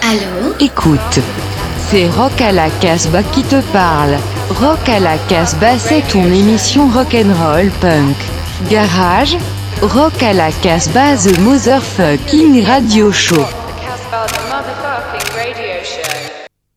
Allô? Écoute, c'est Rock à la Casbah qui te parle. Rock à la Casbah, c'est ton émission rock'n'roll punk. Garage, Rock à la Casbah, the motherfucking radio show. The Casbah, the motherfucking radio show.